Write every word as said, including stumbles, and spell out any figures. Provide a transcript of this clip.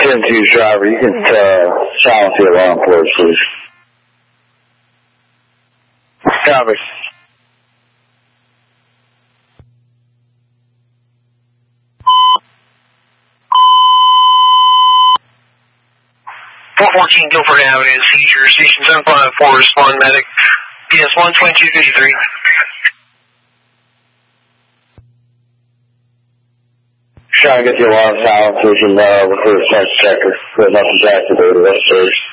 ten two driver, you can uh, silence the alarm for us, please. Copy. four fourteen Guilford Avenue, seizure, station seven five four, respond medic, P S one twenty-two fifty-three. Trying to get the alarm silence so we can uh, refer to the sector. But nothing's activated upstairs.